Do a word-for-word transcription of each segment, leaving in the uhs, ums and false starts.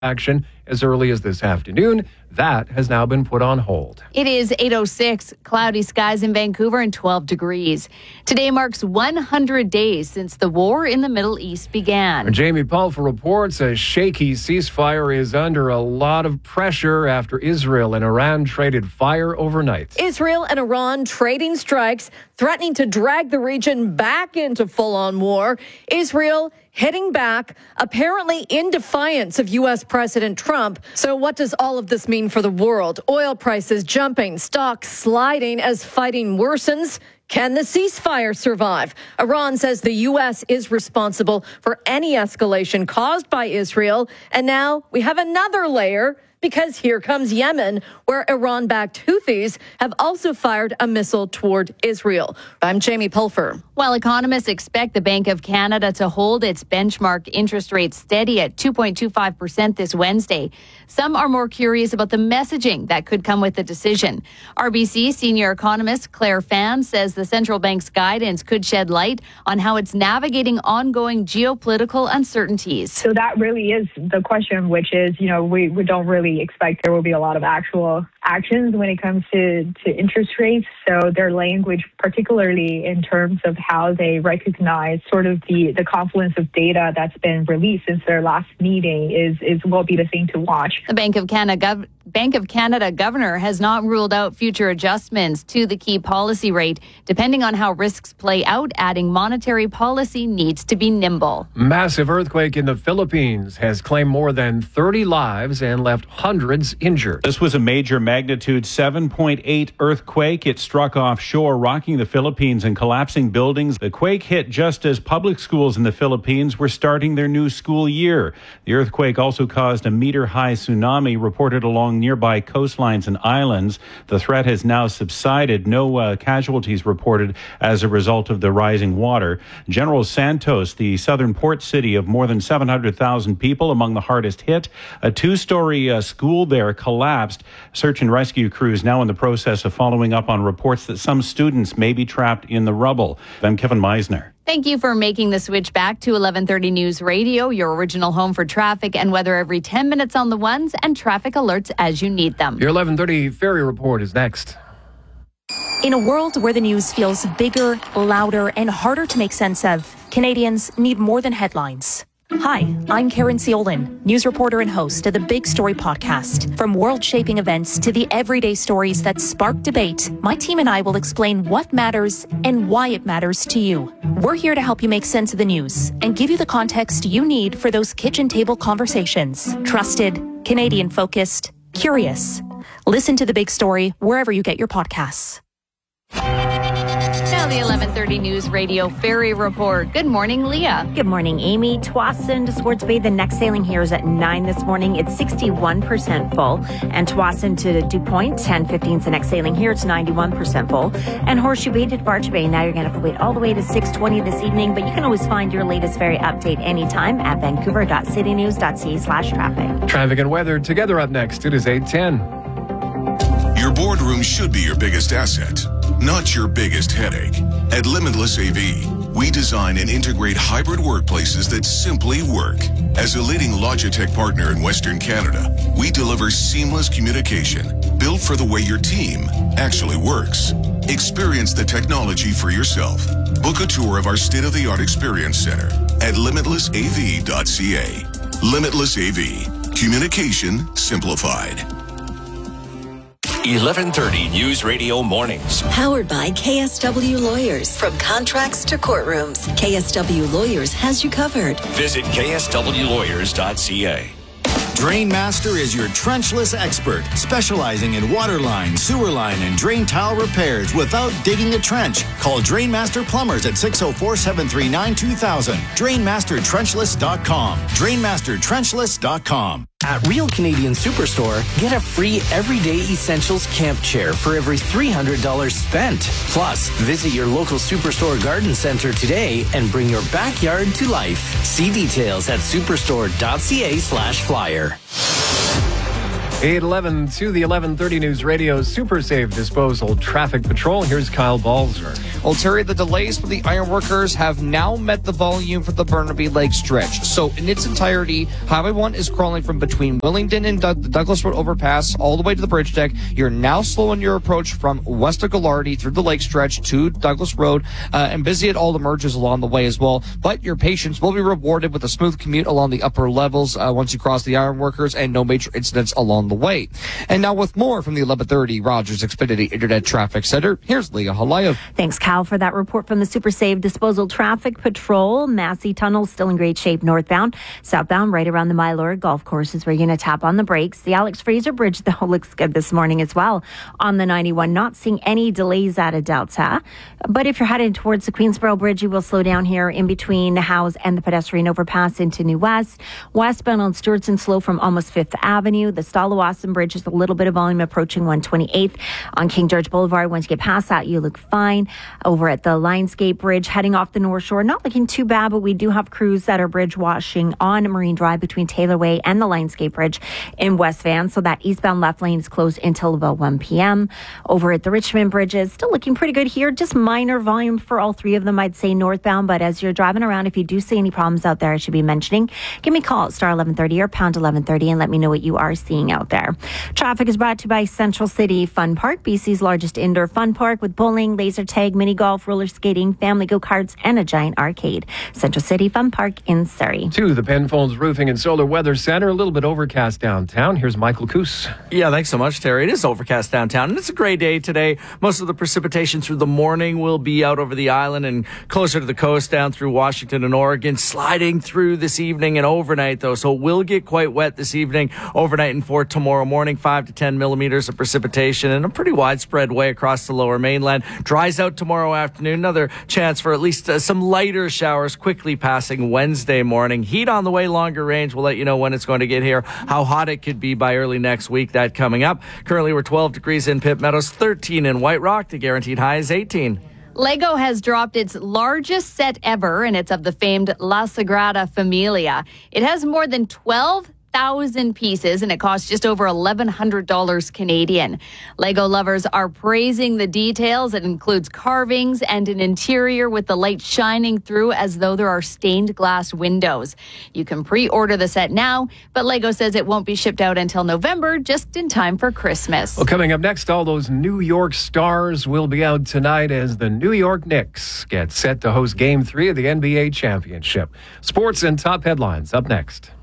action as early as this afternoon. That has now been put on hold. It is eight oh six, cloudy skies in Vancouver and twelve degrees. Today marks one hundred days since the war in the Middle East began. And Jamie Pulfer reports a shaky ceasefire is under a lot of pressure after Israel and Iran traded fire overnight. Israel and Iran trading strikes, threatening to drag the region back into full-on war. Israel hitting back, apparently in defiance of U S President Trump. So what does all of this mean for the world? Oil prices jumping, stocks sliding as fighting worsens. Can the ceasefire survive? Iran says the U S is responsible for any escalation caused by Israel. And now we have another layer, because here comes Yemen, where Iran-backed Houthis have also fired a missile toward Israel. I'm Jamie Pulfer. While economists expect the Bank of Canada to hold its benchmark interest rate steady at two point two five percent this Wednesday, some are more curious about the messaging that could come with the decision. R B C senior economist Claire Fan says the central bank's guidance could shed light on how it's navigating ongoing geopolitical uncertainties. So that really is the question, which is, you know, we, we don't really expect there will be a lot of actual actions when it comes to, to interest rates. So their language, particularly in terms of how they recognize sort of the, the confluence of data that's been released since their last meeting is, is will be the thing to watch. The Bank of Canada Gov- Bank of Canada governor has not ruled out future adjustments to the key policy rate, depending on how risks play out, adding monetary policy needs to be nimble. Massive earthquake in the Philippines has claimed more than thirty lives and left hundreds injured. This was a major magnitude seven point eight earthquake. It struck offshore, rocking the Philippines and collapsing buildings. The quake hit just as public schools in the Philippines were starting their new school year. The earthquake also caused a meter-high tsunami reported along nearby coastlines and islands. The threat has now subsided. No uh, casualties reported as a result of the rising water. General Santos, the southern port city of more than seven hundred thousand people, among the hardest hit. A two-story uh, school there collapsed. Search and rescue crews now in the process of following up on reports that some students may be trapped in the rubble. I'm Kevin Meisner. Thank you for making the switch back to eleven thirty News Radio, your original home for traffic and weather every ten minutes on the ones and traffic alerts as you need them. Your eleven thirty Ferry Report is next. In a world where the news feels bigger, louder, and harder to make sense of, Canadians need more than headlines. Hi, I'm Karen Ciolin, news reporter and host of the Big Story podcast. From world-shaping events to the everyday stories that spark debate, my team and I will explain what matters and why it matters to you. We're here to help you make sense of the news and give you the context you need for those kitchen table conversations. Trusted, Canadian-focused, curious. Listen to The Big Story wherever you get your podcasts. Now the eleven thirty News Radio Ferry Report. Good morning, Leah. Good morning, Amy. Tsawwassen to Swartz Bay. The next sailing here is at nine this morning. It's sixty-one percent full. And Tsawwassen to DuPont, ten fifteen is the next sailing here. It's ninety-one percent full. And Horseshoe Bay to Barge Bay. Now you're going to have to wait all the way to six twenty this evening. But you can always find your latest ferry update anytime at vancouver.citynews.ca slash traffic. Traffic and weather together up next. It is eight ten. Your boardroom should be your biggest asset, not your biggest headache. At Limitless A V, we design and integrate hybrid workplaces that simply work. As a leading Logitech partner in Western Canada, we deliver seamless communication built for the way your team actually works. Experience the technology for yourself. Book a tour of our state-of-the-art experience center at limitless a v dot c a. Limitless A V. Communication simplified. eleven thirty News Radio Mornings. Powered by K S W Lawyers. From contracts to courtrooms, K S W Lawyers has you covered. Visit k s w lawyers dot c a. Drainmaster is your trenchless expert, specializing in water line, sewer line, and drain tile repairs without digging a trench. Call Drainmaster Plumbers at six oh four, seven three nine, two thousand. drain master trenchless dot com. drain master trenchless dot com. At Real Canadian Superstore, get a free Everyday Essentials camp chair for every three hundred dollars spent. Plus, visit your local Superstore garden center today and bring your backyard to life. See details at superstore dot c a slash flyer. eight eleven to the eleven thirty News Radio Super Safe Disposal Traffic Patrol. Here's Kyle Balzer. Well, Terry, the delays for the ironworkers have now met the volume for the Burnaby Lake stretch. So in its entirety, Highway one is crawling from between Willingdon and Doug- the Douglas Road overpass all the way to the bridge deck. You're now slowing your approach from west of Gallardi through the lake stretch to Douglas Road, uh, and busy at all the merges along the way as well. But your patience will be rewarded with a smooth commute along the upper levels uh, once you cross the ironworkers, and no major incidents along the way. And now with more from the eleven thirty Rogers Xfinity Internet Traffic Center, here's Leah Halayev. Thanks, Cal, for that report from the Super Safe Disposal Traffic Patrol. Massey Tunnel still in great shape northbound. Southbound, right around the Mylord Golf Course is where you're going to tap on the brakes. The Alex Fraser Bridge, though, looks good this morning as well. On the ninety-one, not seeing any delays out of Delta. But if you're headed towards the Queensboro Bridge, you will slow down here in between the Howes and the pedestrian overpass into New West. Westbound on Stewartson, slow from almost Fifth Avenue. The Stalawasan Bridge is a little bit of volume approaching one twenty-eighth. On King George Boulevard, once you get past that, you look fine. Over at the Lionsgate Bridge, heading off the North Shore, not looking too bad, but we do have crews that are bridge washing on Marine Drive between Taylor Way and the Lionsgate Bridge in West Van. So that eastbound left lane is closed until about one p.m. Over at the Richmond Bridges, still looking pretty good here. Just minor volume for all three of them, I'd say northbound. But as you're driving around, if you do see any problems out there I should be mentioning, give me a call at star eleven thirty or pound eleven thirty and let me know what you are seeing out there. Traffic is brought to you by Central City Fun Park, B C's largest indoor fun park with bowling, laser tag, mini golf, roller skating, family go-karts, and a giant arcade. Central City Fun Park in Surrey. To the Penfolds Roofing and Solar Weather Center, a little bit overcast downtown. Here's Michael Coos. Yeah, thanks so much, Terry. It is overcast downtown, and it's a great day today. Most of the precipitation through the morning will be out over the island and closer to the coast down through Washington and Oregon, sliding through this evening and overnight, though. So it will get quite wet this evening, overnight, and for tomorrow morning, five to ten millimeters of precipitation in a pretty widespread way across the lower mainland. Dries out tomorrow afternoon. Another chance for at least uh, some lighter showers quickly passing Wednesday morning. Heat on the way, longer range. We'll let you know when it's going to get here, how hot it could be by early next week. That coming up. Currently, we're twelve degrees in Pitt Meadows, thirteen in White Rock. The guaranteed high is eighteen. Lego has dropped its largest set ever, and it's of the famed La Sagrada Familia. It has more than twelve thousand pieces, and it costs just over eleven hundred dollars Canadian. Lego lovers are praising the details. It includes carvings and an interior with the light shining through as though there are stained glass windows. You can pre-order the set now, but Lego says it won't be shipped out until November, just in time for Christmas. Well, coming up next, all those New York stars will be out tonight as the New York Knicks get set to host Game three of the N B A Championship. Sports and top headlines up next.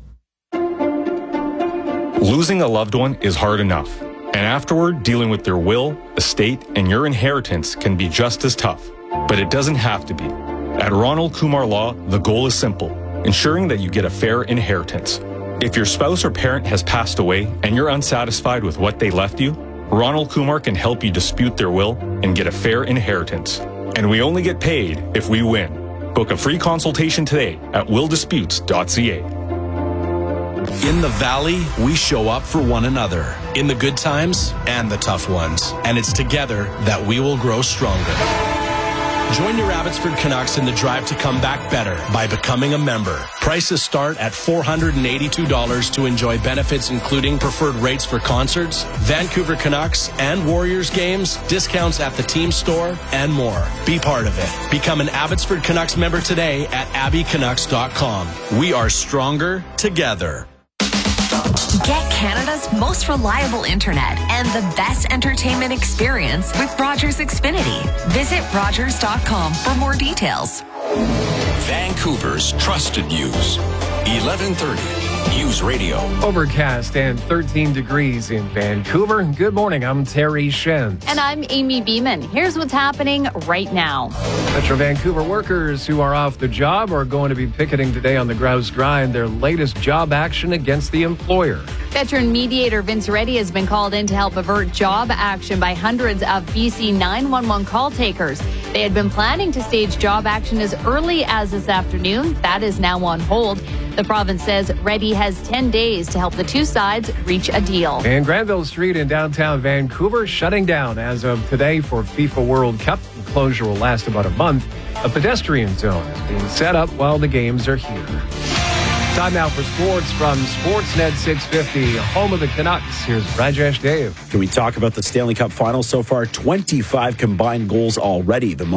Losing a loved one is hard enough, and afterward, dealing with their will, estate, and your inheritance can be just as tough. But it doesn't have to be. At Ronald Kumar Law, the goal is simple: ensuring that you get a fair inheritance. If your spouse or parent has passed away and you're unsatisfied with what they left you, Ronald Kumar can help you dispute their will and get a fair inheritance. And we only get paid if we win. Book a free consultation today at will disputes dot c a. In the Valley, we show up for one another, in the good times and the tough ones. And it's together that we will grow stronger. Join your Abbotsford Canucks in the drive to come back better by becoming a member. Prices start at four hundred eighty-two dollars to enjoy benefits including preferred rates for concerts, Vancouver Canucks and Warriors games, discounts at the team store, and more. Be part of it. Become an Abbotsford Canucks member today at abby canucks dot com. We are stronger together. Get Canada's most reliable internet and the best entertainment experience with Rogers Xfinity. Visit rogers dot com for more details. Vancouver's trusted news. eleven thirty News Radio. Overcast and thirteen degrees in Vancouver. Good morning. I'm Terry Shen. And I'm Amy Beeman. Here's what's happening right now. Metro Vancouver workers who are off the job are going to be picketing today on the Grouse Grind, their latest job action against the employer. Veteran mediator Vince Reddy has been called in to help avert job action by hundreds of B C nine one one call takers. They had been planning to stage job action as early as this afternoon. That is now on hold. The province says Reddy has ten days to help the two sides reach a deal. And Granville Street in downtown Vancouver shutting down as of today for FIFA World Cup. The closure will last about a month. A pedestrian zone is being set up while the games are here. Time now for sports from Sportsnet six fifty, home of the Canucks. Here's Rajesh Dave. Can we talk about the Stanley Cup Finals so far? twenty-five combined goals already. The